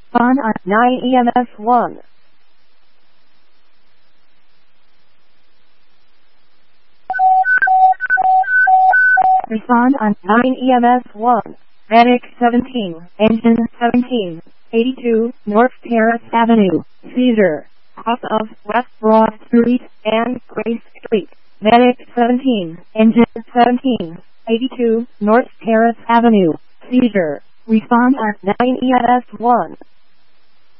On 9 EMS 1. Respond on 9 EMS 1. Medic 17, engine 17, 82, North Terrace Avenue, seizure, off of West Broad Street and Grace Street. Medic 17, engine 17, 82, North Terrace Avenue, seizure. Respond on 9 EMS 1.